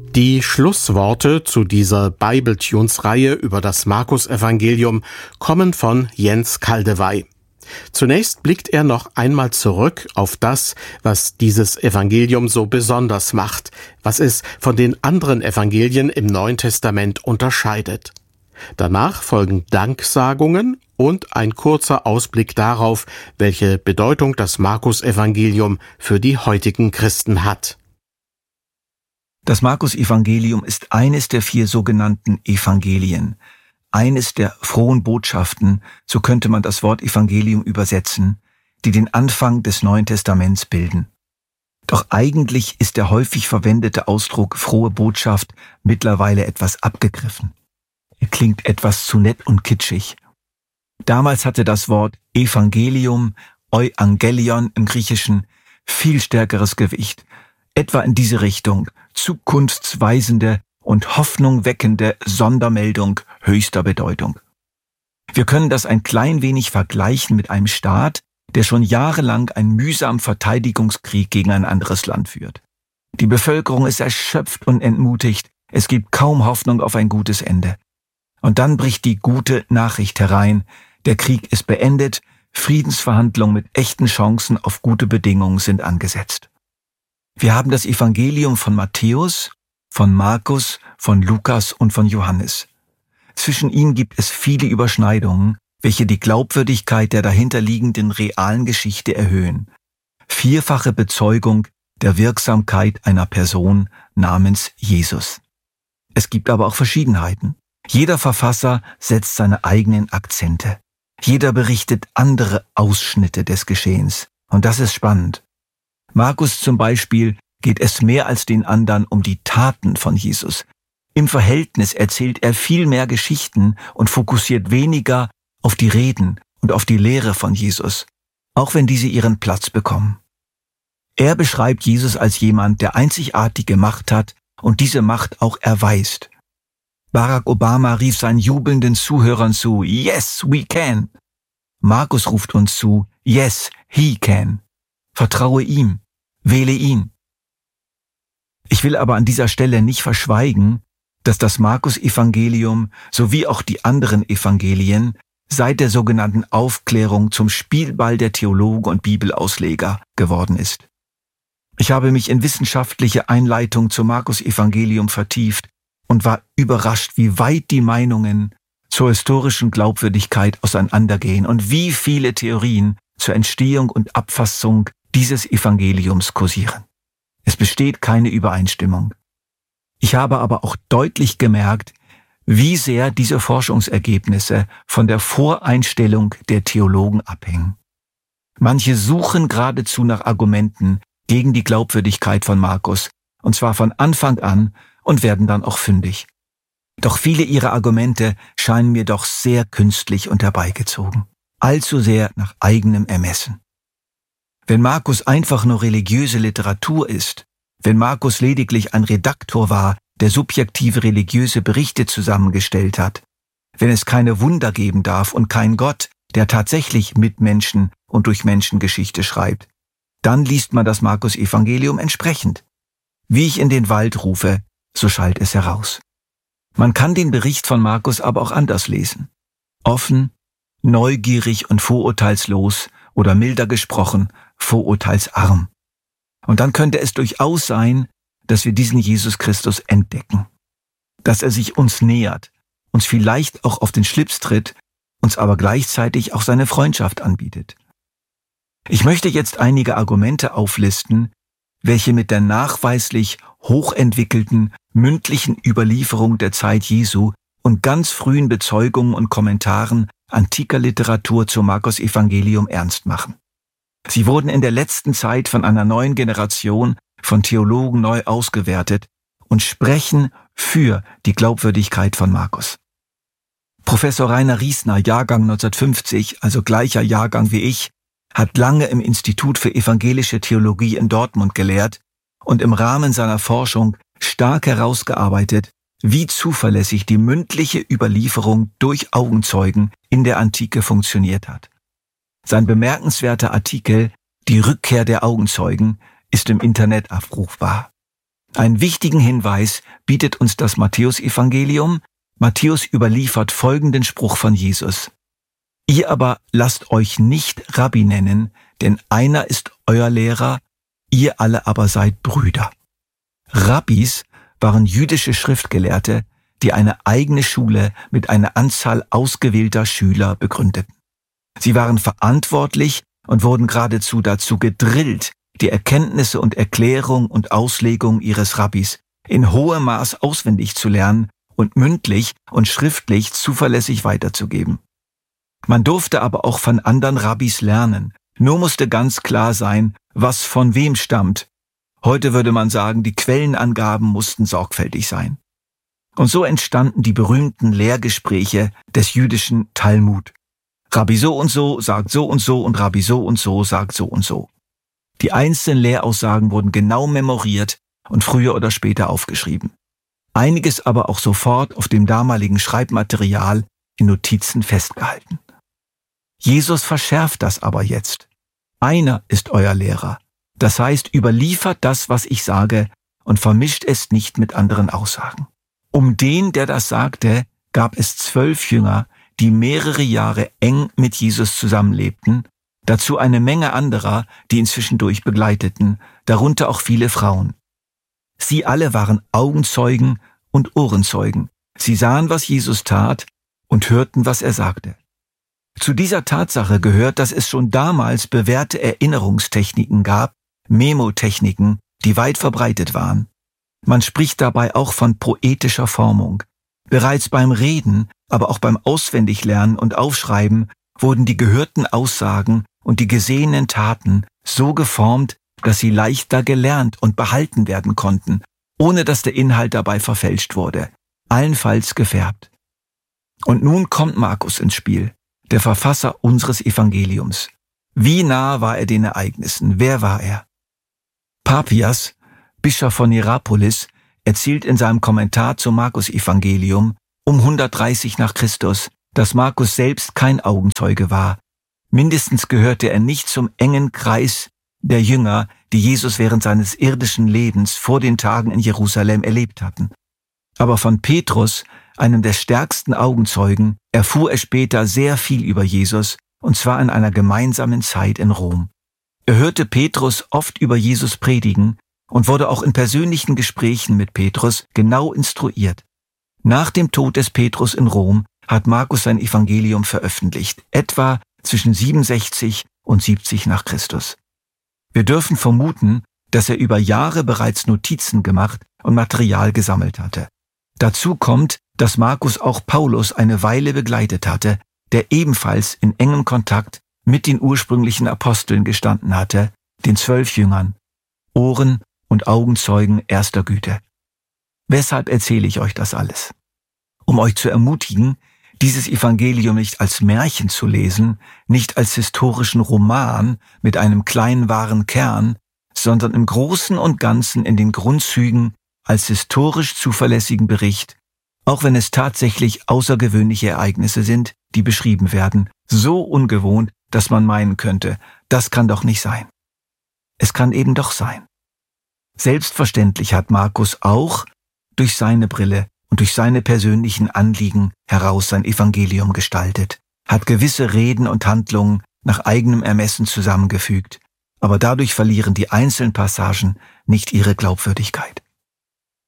Die Schlussworte zu dieser Bibletunes-Reihe über das Markus-Evangelium kommen von Jens Kaldewey. Zunächst blickt er noch einmal zurück auf das, was dieses Evangelium so besonders macht, was es von den anderen Evangelien im Neuen Testament unterscheidet. Danach folgen Danksagungen und ein kurzer Ausblick darauf, welche Bedeutung das Markus-Evangelium für die heutigen Christen hat. Das Markus-Evangelium ist eines der 4 sogenannten Evangelien, eines der frohen Botschaften, so könnte man das Wort Evangelium übersetzen, die den Anfang des Neuen Testaments bilden. Doch eigentlich ist der häufig verwendete Ausdruck frohe Botschaft mittlerweile etwas abgegriffen. Er klingt etwas zu nett und kitschig. Damals hatte das Wort Evangelium, Euangelion im Griechischen, viel stärkeres Gewicht, etwa in diese Richtung, zukunftsweisende und hoffnungweckende Sondermeldung höchster Bedeutung. Wir können das ein klein wenig vergleichen mit einem Staat, der schon jahrelang einen mühsamen Verteidigungskrieg gegen ein anderes Land führt. Die Bevölkerung ist erschöpft und entmutigt, es gibt kaum Hoffnung auf ein gutes Ende. Und dann bricht die gute Nachricht herein, der Krieg ist beendet, Friedensverhandlungen mit echten Chancen auf gute Bedingungen sind angesetzt. Wir haben das Evangelium von Matthäus, von Markus, von Lukas und von Johannes. Zwischen ihnen gibt es viele Überschneidungen, welche die Glaubwürdigkeit der dahinterliegenden realen Geschichte erhöhen. 4-fache Bezeugung der Wirksamkeit einer Person namens Jesus. Es gibt aber auch Verschiedenheiten. Jeder Verfasser setzt seine eigenen Akzente. Jeder berichtet andere Ausschnitte des Geschehens. Und das ist spannend. Markus zum Beispiel geht es mehr als den anderen um die Taten von Jesus. Im Verhältnis erzählt er viel mehr Geschichten und fokussiert weniger auf die Reden und auf die Lehre von Jesus, auch wenn diese ihren Platz bekommen. Er beschreibt Jesus als jemand, der einzigartige Macht hat und diese Macht auch erweist. Barack Obama rief seinen jubelnden Zuhörern zu, "Yes, we can." Markus ruft uns zu, "Yes, he can." Vertraue ihm, wähle ihn. Ich will aber an dieser Stelle nicht verschweigen, dass das Markus-Evangelium sowie auch die anderen Evangelien seit der sogenannten Aufklärung zum Spielball der Theologen und Bibelausleger geworden ist. Ich habe mich in wissenschaftliche Einleitung zum Markus-Evangelium vertieft und war überrascht, wie weit die Meinungen zur historischen Glaubwürdigkeit auseinandergehen und wie viele Theorien zur Entstehung und Abfassung dieses Evangeliums kursieren. Es besteht keine Übereinstimmung. Ich habe aber auch deutlich gemerkt, wie sehr diese Forschungsergebnisse von der Voreinstellung der Theologen abhängen. Manche suchen geradezu nach Argumenten gegen die Glaubwürdigkeit von Markus, und zwar von Anfang an, und werden dann auch fündig. Doch viele ihrer Argumente scheinen mir doch sehr künstlich und herbeigezogen, allzu sehr nach eigenem Ermessen. Wenn Markus einfach nur religiöse Literatur ist, wenn Markus lediglich ein Redaktor war, der subjektive religiöse Berichte zusammengestellt hat, wenn es keine Wunder geben darf und kein Gott, der tatsächlich mit Menschen und durch Menschengeschichte schreibt, dann liest man das Markus-Evangelium entsprechend. Wie ich in den Wald rufe, so schallt es heraus. Man kann den Bericht von Markus aber auch anders lesen. Offen, neugierig und vorurteilslos oder milder gesprochen, vorurteilsarm. Und dann könnte es durchaus sein, dass wir diesen Jesus Christus entdecken. Dass er sich uns nähert, uns vielleicht auch auf den Schlips tritt, uns aber gleichzeitig auch seine Freundschaft anbietet. Ich möchte jetzt einige Argumente auflisten, welche mit der nachweislich hochentwickelten mündlichen Überlieferung der Zeit Jesu und ganz frühen Bezeugungen und Kommentaren antiker Literatur zum Markus-Evangelium ernst machen. Sie wurden in der letzten Zeit von einer neuen Generation von Theologen neu ausgewertet und sprechen für die Glaubwürdigkeit von Markus. Professor Rainer Riesner, Jahrgang 1950, also gleicher Jahrgang wie ich, hat lange im Institut für evangelische Theologie in Dortmund gelehrt und im Rahmen seiner Forschung stark herausgearbeitet, wie zuverlässig die mündliche Überlieferung durch Augenzeugen in der Antike funktioniert hat. Sein bemerkenswerter Artikel »Die Rückkehr der Augenzeugen« ist im Internet abrufbar. Einen wichtigen Hinweis bietet uns das Matthäusevangelium. Matthäus überliefert folgenden Spruch von Jesus: Ihr aber lasst euch nicht Rabbi nennen, denn einer ist euer Lehrer, ihr alle aber seid Brüder. Rabbis waren jüdische Schriftgelehrte, die eine eigene Schule mit einer Anzahl ausgewählter Schüler begründeten. Sie waren verantwortlich und wurden geradezu dazu gedrillt, die Erkenntnisse und Erklärung und Auslegung ihres Rabbis in hohem Maß auswendig zu lernen und mündlich und schriftlich zuverlässig weiterzugeben. Man durfte aber auch von anderen Rabbis lernen, nur musste ganz klar sein, was von wem stammt. Heute würde man sagen, die Quellenangaben mussten sorgfältig sein. Und so entstanden die berühmten Lehrgespräche des jüdischen Talmud. Rabbi so und so und Rabbi so und so sagt so und so. Die einzelnen Lehraussagen wurden genau memoriert und früher oder später aufgeschrieben. Einiges aber auch sofort auf dem damaligen Schreibmaterial in Notizen festgehalten. Jesus verschärft das aber jetzt. Einer ist euer Lehrer. Das heißt, überliefert das, was ich sage, und vermischt es nicht mit anderen Aussagen. Um den, der das sagte, gab es 12 Jünger, die mehrere Jahre eng mit Jesus zusammenlebten, dazu eine Menge anderer, die ihn zwischendurch begleiteten, darunter auch viele Frauen. Sie alle waren Augenzeugen und Ohrenzeugen. Sie sahen, was Jesus tat, und hörten, was er sagte. Zu dieser Tatsache gehört, dass es schon damals bewährte Erinnerungstechniken gab, Memotechniken, die weit verbreitet waren. Man spricht dabei auch von poetischer Formung. Bereits beim Reden, aber auch beim Auswendiglernen und Aufschreiben wurden die gehörten Aussagen und die gesehenen Taten so geformt, dass sie leichter gelernt und behalten werden konnten, ohne dass der Inhalt dabei verfälscht wurde, allenfalls gefärbt. Und nun kommt Markus ins Spiel, der Verfasser unseres Evangeliums. Wie nah war er den Ereignissen? Wer war er? Papias, Bischof von Hierapolis, erzählt in seinem Kommentar zum Markus-Evangelium um 130 nach Christus, dass Markus selbst kein Augenzeuge war. Mindestens gehörte er nicht zum engen Kreis der Jünger, die Jesus während seines irdischen Lebens vor den Tagen in Jerusalem erlebt hatten. Aber von Petrus, einem der stärksten Augenzeugen, erfuhr er später sehr viel über Jesus, und zwar in einer gemeinsamen Zeit in Rom. Er hörte Petrus oft über Jesus predigen und wurde auch in persönlichen Gesprächen mit Petrus genau instruiert. Nach dem Tod des Petrus in Rom hat Markus sein Evangelium veröffentlicht, etwa zwischen 67 und 70 nach Christus. Wir dürfen vermuten, dass er über Jahre bereits Notizen gemacht und Material gesammelt hatte. Dazu kommt, dass Markus auch Paulus eine Weile begleitet hatte, der ebenfalls in engem Kontakt mit den ursprünglichen Aposteln gestanden hatte, den 12 Jüngern, Ohren- und Augenzeugen erster Güte. Weshalb erzähle ich euch das alles? Um euch zu ermutigen, dieses Evangelium nicht als Märchen zu lesen, nicht als historischen Roman mit einem kleinen wahren Kern, sondern im Großen und Ganzen in den Grundzügen als historisch zuverlässigen Bericht, auch wenn es tatsächlich außergewöhnliche Ereignisse sind, die beschrieben werden, so ungewohnt, dass man meinen könnte, das kann doch nicht sein. Es kann eben doch sein. Selbstverständlich hat Markus auch durch seine Brille und durch seine persönlichen Anliegen heraus sein Evangelium gestaltet, hat gewisse Reden und Handlungen nach eigenem Ermessen zusammengefügt, aber dadurch verlieren die einzelnen Passagen nicht ihre Glaubwürdigkeit.